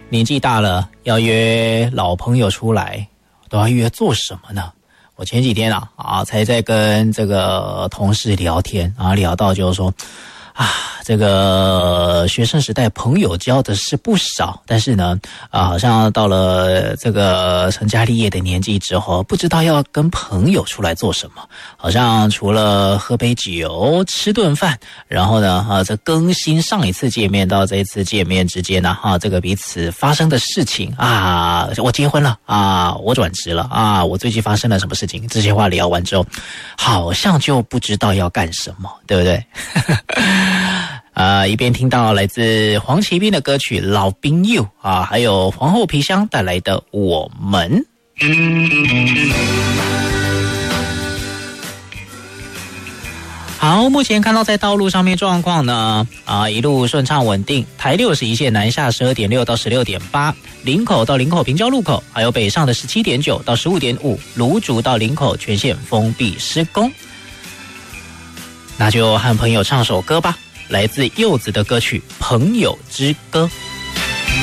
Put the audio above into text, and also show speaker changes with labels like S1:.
S1: 年纪大了要约老朋友出来，都要约做什么呢？我前几天才在跟这个同事聊天，然后聊到就是说这个学生时代朋友交的是不少，但是呢好像到了这个成家立业的年纪之后，不知道要跟朋友出来做什么，好像除了喝杯酒吃顿饭，然后呢这更新上一次见面到这一次见面之间呢这个彼此发生的事情我结婚了我转职了我最近发生了什么事情，这些话聊完之后好像就不知道要干什么，对不对？一边听到来自黄奇斌的歌曲《老兵友》还有皇后皮箱带来的《我们》。好，目前看到在道路上面状况呢一路顺畅稳定，台61线南下 12.6 到 16.8， 林口到林口平交路口，还有北上的 17.9 到 15.5， 芦竹到林口全线封闭施工。那就和朋友唱首歌吧，来自柚子的歌曲《朋友之歌》。